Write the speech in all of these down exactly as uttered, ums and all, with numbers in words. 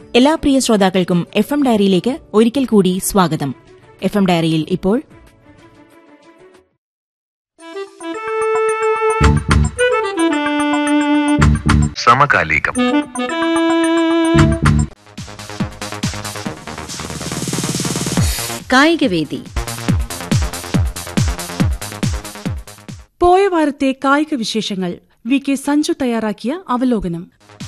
എല്ലാ പ്രിയ ശ്രോതാക്കൾക്കും F M ഡയറിയിലേക്ക് ഒരിക്കൽ കൂടി സ്വാഗതം. എഫ് എം ഡയറിയിൽ ഇപ്പോൾ സമകാലികം. കായികവേദി. പോയ വാരത്തെ കായിക വിശേഷങ്ങൾ വി കെ സഞ്ജു തയ്യാറാക്കിയ അവലോകനം.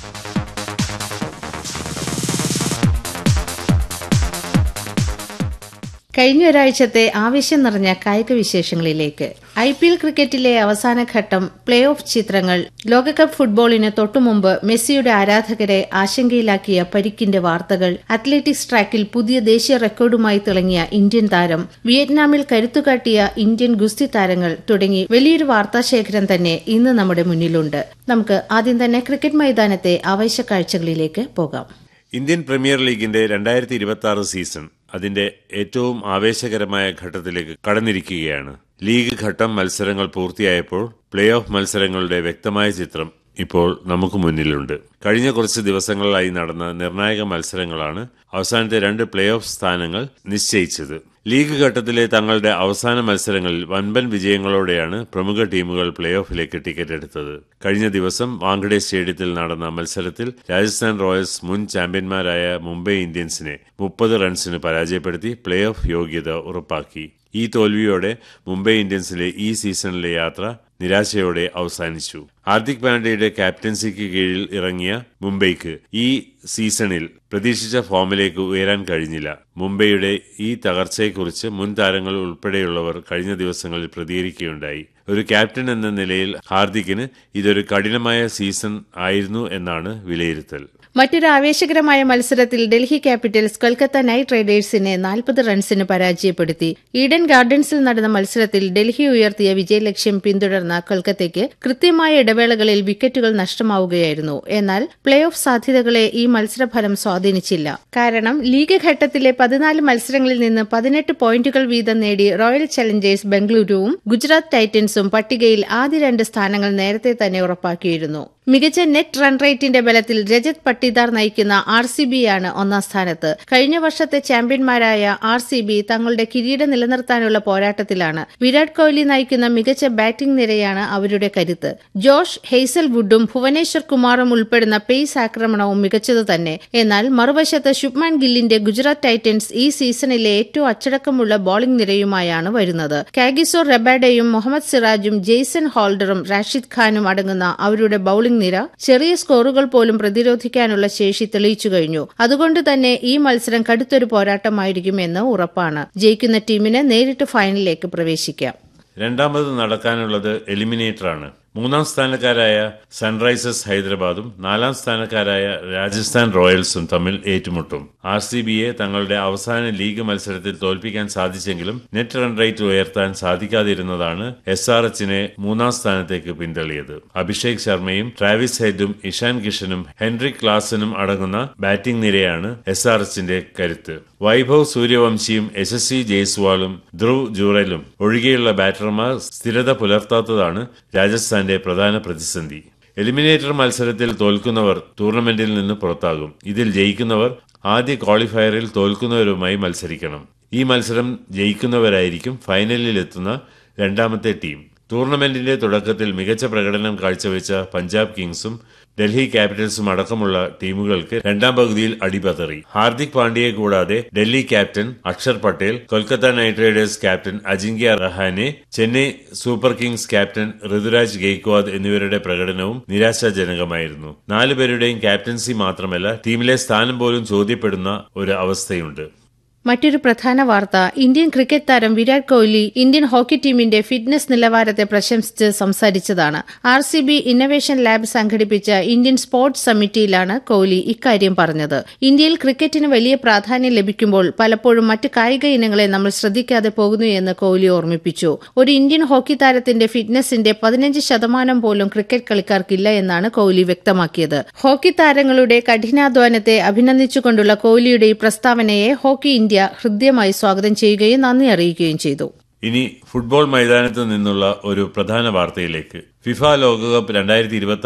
കഴിഞ്ഞ ഒരാഴ്ചത്തെ ആവേശം നിറഞ്ഞ കായിക വിശേഷങ്ങളിലേക്ക്. ഐ പി എൽ ക്രിക്കറ്റിലെ അവസാനഘട്ടം, പ്ലേ ഓഫ് ചിത്രങ്ങൾ, ലോകകപ്പ് ഫുട്ബോളിന് തൊട്ടുമുമ്പ് മെസ്സിയുടെ ആരാധകരെ ആശങ്കയിലാക്കിയ പരിക്കിന്റെ വാർത്തകൾ, അത്ലറ്റിക്സ് ട്രാക്കിൽ പുതിയ ദേശീയ റെക്കോർഡുമായി തിളങ്ങിയ ഇന്ത്യൻ താരം, വിയറ്റ്നാമിൽ കരുത്തുകാട്ടിയ ഇന്ത്യൻ ഗുസ്തി താരങ്ങൾ തുടങ്ങി വലിയൊരു വാർത്താശേഖരം തന്നെ ഇന്ന് നമ്മുടെ മുന്നിലുണ്ട്. നമുക്ക് ആദ്യം തന്നെ ക്രിക്കറ്റ് മൈതാനത്തെ ആവേശ കാഴ്ചകളിലേക്ക് പോകാം. ഇന്ത്യൻ പ്രീമിയർ ലീഗിന്റെ രണ്ടായിരത്തി ഇരുപത്തി ആറ് സീസൺ അതിന്റെ ഏറ്റവും ആവേശകരമായ ഘട്ടത്തിലേക്ക് കടന്നിരിക്കുകയാണ്. ലീഗ് ഘട്ടം മത്സരങ്ങൾ പൂർത്തിയായപ്പോൾ പ്ലേ ഓഫ് മത്സരങ്ങളുടെ വ്യക്തമായ ചിത്രം ഇപ്പോൾ നമുക്ക് മുന്നിലുണ്ട്. കഴിഞ്ഞ കുറച്ച് ദിവസങ്ങളിലായി നടന്ന നിർണായക മത്സരങ്ങളാണ് അവസാനത്തെ രണ്ട് പ്ലേ ഓഫ് സ്ഥാനങ്ങൾ നിശ്ചയിച്ചത്. ലീഗ് ഘട്ടത്തിലെ തങ്ങളുടെ അവസാന മത്സരങ്ങളിൽ വൻപൻ വിജയങ്ങളോടെയാണ് പ്രമുഖ ടീമുകൾ പ്ലേ ഓഫിലേക്ക് ടിക്കറ്റ് എടുത്തത്. കഴിഞ്ഞ ദിവസം വാങ്കഡെ സ്റ്റേഡിയത്തിൽ നടന്ന മത്സരത്തിൽ രാജസ്ഥാൻ റോയൽസ് മുൻ ചാമ്പ്യന്മാരായ മുംബൈ ഇന്ത്യൻസിനെ മുപ്പത് റൺസിന് പരാജയപ്പെടുത്തി പ്ലേ ഓഫ് യോഗ്യത ഉറപ്പാക്കി. ഈ തോൽവിയോടെ മുംബൈ ഇന്ത്യൻസിലെ ഈ സീസണിലെ യാത്ര നിരാശയോടെ അവസാനിച്ചു. ഹാർദിക് പാണ്ഡ്യയുടെ ക്യാപ്റ്റൻസിക്ക് കീഴിൽ ഇറങ്ങിയ മുംബൈക്ക് ഈ സീസണിൽ പ്രതീക്ഷിച്ച ഫോമിലേക്ക് ഉയരാൻ കഴിഞ്ഞില്ല. മുംബൈയുടെ ഈ തകർച്ചയെക്കുറിച്ച് മുൻ താരങ്ങൾ ഉൾപ്പെടെയുള്ളവർ കഴിഞ്ഞ ദിവസങ്ങളിൽ പ്രതികരിക്കുകയുണ്ടായി. ഒരു ക്യാപ്റ്റൻ എന്ന നിലയിൽ ഹാർദിക്കിന് ഇതൊരു കഠിനമായ സീസൺ ആയിരുന്നു എന്നാണ് വിലയിരുത്തൽ. മറ്റൊരു ആവേശകരമായ മത്സരത്തിൽ ഡൽഹി ക്യാപിറ്റൽസ് കൊൽക്കത്ത നൈറ്റ് റൈഡേഴ്സിനെ നാൽപ്പത് റൺസിന് പരാജയപ്പെടുത്തി. ഈഡൻ ഗാർഡൻസിൽ നടന്ന മത്സരത്തിൽ ഡൽഹി ഉയർത്തിയ വിജയലക്ഷ്യം പിന്തുടർന്ന കൊൽക്കത്തയ്ക്ക് കൃത്യമായ ഇടവേളകളിൽ വിക്കറ്റുകൾ നഷ്ടമാവുകയായിരുന്നു. എന്നാൽ പ്ലേ ഓഫ് സാധ്യതകളെ ഈ മത്സരഫലം സ്വാധീനിച്ചില്ല. കാരണം ലീഗ് ഘട്ടത്തിലെ പതിനാല് മത്സരങ്ങളിൽ നിന്ന് പതിനെട്ട് പോയിന്റുകൾ വീതം നേടി റോയൽ ചലഞ്ചേഴ്സ് ബംഗളൂരുവും ഗുജറാത്ത് ടൈറ്റൻസും പട്ടികയിൽ ആദ്യ രണ്ട് സ്ഥാനങ്ങൾ നേരത്തെ തന്നെ ഉറപ്പാക്കിയിരുന്നു. മികച്ച നെറ്റ് റൺ റേറ്റിന്റെ ബലത്തിൽ രജത് പട്ടിദാർ നയിക്കുന്ന ആർ സി ബിയാണ് ഒന്നാം സ്ഥാനത്ത്. കഴിഞ്ഞ വർഷത്തെ ചാമ്പ്യന്മാരായ ആർ സി ബി തങ്ങളുടെ കിരീടം നിലനിർത്താനുള്ള പോരാട്ടത്തിലാണ്. വിരാട് കോഹ്ലി നയിക്കുന്ന മികച്ച ബാറ്റിംഗ് നിരയാണ് അവരുടെ കരുത്ത്. ജോഷ് ഹെയ്സൽവുഡും ഭുവനേശ്വർ കുമാറും ഉൾപ്പെടുന്ന പേസ് ആക്രമണവും മികച്ചതു തന്നെ. എന്നാൽ മറുവശത്ത് ശുഭ്മാൻ ഗില്ലിന്റെ ഗുജറാത്ത് ടൈറ്റൻസ് ഈ സീസണിലെ ഏറ്റവും അച്ചടക്കമുള്ള ബോളിംഗ് നിരയുമായാണ് വരുന്നത്. കാഗിസോ റബാഡയും മുഹമ്മദ് സിറാജും ജെയ്സൺ ഹോൾഡറും റാഷിദ് ഖാനും അടങ്ങുന്ന അവരുടെ ബൌളിംഗ് നിര ചെറിയ സ്കോറുകൾ പോലും പ്രതിരോധിക്കാനുള്ള ശേഷി തെളിയിച്ചു കഴിഞ്ഞു. അതുകൊണ്ട് തന്നെ ഈ മത്സരം കടുത്തൊരു പോരാട്ടമായിരിക്കുമെന്ന് ഉറപ്പാണ്. ജയിക്കുന്ന ടീമിന് നേരിട്ട് ഫൈനലിലേക്ക് പ്രവേശിക്കാം. രണ്ടാമത് നടക്കാനുള്ളത് എലിമിനേറ്ററാണ്. മൂന്നാം സ്ഥാനക്കാരായ സൺറൈസേഴ്സ് ഹൈദരാബാദും നാലാം സ്ഥാനക്കാരായ രാജസ്ഥാൻ റോയൽസും തമ്മിൽ ഏറ്റുമുട്ടും. ആർ സി ബിയെ തങ്ങളുടെ അവസാന ലീഗ് മത്സരത്തിൽ തോൽപ്പിക്കാൻ സാധിച്ചെങ്കിലും നെറ്റ് റൺ റേറ്റ് ഉയർത്താൻ സാധിക്കാതിരുന്നതാണ് എസ് ആർ എച്ചിനെ മൂന്നാം സ്ഥാനത്തേക്ക് പിന്തള്ളിയത്. അഭിഷേക് ശർമ്മയും ട്രാവിസ് ഹെഡും ഇഷാൻ കിഷനും ഹെൻറിക് ക്ലാസനും അടങ്ങുന്ന ബാറ്റിംഗ് നിരയാണ് എസ് ആർ എച്ചിന്റെ കരുത്ത്. വൈഭവ് സൂര്യവംശിയും യശസ്വി ജയ്സ്വാളും ധ്രുവ് ജുറലും ഒഴികെയുള്ള ബാറ്റർമാർ സ്ഥിരത പുലർത്താത്തതാണ് രാജസ്ഥാന്റെ പ്രധാന പ്രതിസന്ധി. എലിമിനേറ്റർ മത്സരത്തിൽ തോൽക്കുന്നവർ ടൂർണമെന്റിൽ നിന്ന് പുറത്താകും. ഇതിൽ ജയിക്കുന്നവർ ആദ്യ ക്വാളിഫയറിൽ തോൽക്കുന്നവരുമായി മത്സരിക്കണം. ഈ മത്സരം ജയിക്കുന്നവരായിരിക്കും ഫൈനലിലെത്തുന്ന രണ്ടാമത്തെ ടീം. ടൂർണമെന്റിന്റെ തുടക്കത്തിൽ മികച്ച പ്രകടനം കാഴ്ചവെച്ച പഞ്ചാബ് കിങ്സും ഡൽഹി ക്യാപിറ്റൽസും അടക്കമുള്ള ടീമുകൾക്ക് രണ്ടാം പകുതിയിൽ അടിപതറി. ഹാർദിക് പാണ്ഡ്യയെ കൂടാതെ Delhi captain Akshar Patel, Kolkata night Riders captain Ajinkya Rahane, Chennai super Kings captain Ruturaj Gaikwad എന്നിവരുടെ പ്രകടനവും നിരാശാജനകമായിരുന്നു. നാലുപേരുടെയും ക്യാപ്റ്റൻസി മാത്രമല്ല ടീമിലെ സ്ഥാനം പോലും ചോദ്യപ്പെടുന്ന ഒരു അവസ്ഥയുണ്ട്. മറ്റൊരു പ്രധാന വാർത്ത ഇന്ത്യൻ ക്രിക്കറ്റ് താരം വിരാട് കോഹ്ലി ഇന്ത്യൻ ഹോക്കി ടീമിന്റെ ഫിറ്റ്നസ് നിലവാരത്തെ പ്രശംസിച്ച് സംസാരിച്ചതാണ്. R C B innovation lab സംഘടിപ്പിച്ച ഇന്ത്യൻ സ്പോർട്സ് സമിറ്റിയിലാണ് കോഹ്ലി ഇക്കാര്യം പറഞ്ഞത്. ഇന്ത്യയിൽ ക്രിക്കറ്റിന് വലിയ പ്രാധാന്യം ലഭിക്കുമ്പോൾ പലപ്പോഴും മറ്റ് കായിക ഇനങ്ങളെ നമ്മൾ ശ്രദ്ധിക്കാതെ പോകുന്നു എന്ന് കോഹ്ലി ഓർമ്മിപ്പിച്ചു. ഒരു ഇന്ത്യൻ ഹോക്കി താരത്തിന്റെ ഫിറ്റ്നസിന്റെ പതിനഞ്ച് ശതമാനം പോലും ക്രിക്കറ്റ് കളിക്കാർക്കില്ല എന്നാണ് കോഹ്ലി വ്യക്തമാക്കിയത്. ഹോക്കി താരങ്ങളുടെ കഠിനാധ്വാനത്തെ അഭിനന്ദിച്ചുകൊണ്ടുള്ള കോഹ്ലിയുടെ ഈ പ്രസ്താവനയെ ഹോക്കി ഇന്ത്യ ഹൃദ്യമായി സ്വാഗതം ചെയ്യുകയും നന്ദി അറിയിക്കുകയും ചെയ്തു. ഇനി ഫുട്ബോൾ മൈതാനത്ത് നിന്നുള്ള ഒരു പ്രധാന വാർത്തയിലേക്ക്. ഫിഫ ലോകകപ്പ് രണ്ടായിരത്തി ഇരുപത്തി